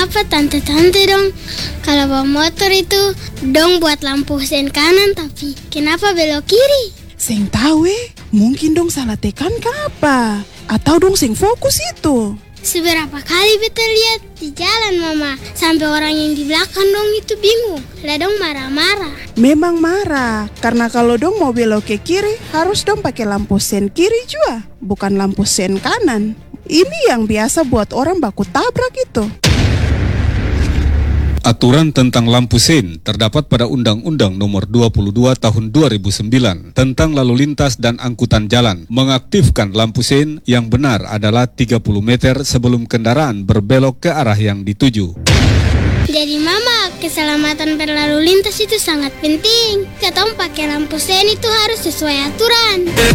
kenapa tante-tante dong kalau bawa motor itu dong buat lampu sen kanan tapi kenapa belok kiri? Seng tahu mungkin dong salah tekan ke apa? Atau dong seng fokus itu. Seberapa kali beta lihat di jalan mama, sampai orang yang di belakang dong itu bingung. Lah dong marah-marah. Memang marah, karena kalau dong mau belok ke kiri, harus dong pakai lampu sen kiri juga, bukan lampu sen kanan. Ini yang biasa buat orang baku tabrak itu. Aturan tentang lampu sen terdapat pada Undang-Undang Nomor 22 Tahun 2009 tentang lalu lintas dan angkutan jalan. Mengaktifkan lampu sen yang benar adalah 30 meter sebelum kendaraan berbelok ke arah yang dituju. Jadi mama, keselamatan berlalu lintas itu sangat penting. Katong pakai lampu sen itu harus sesuai aturan.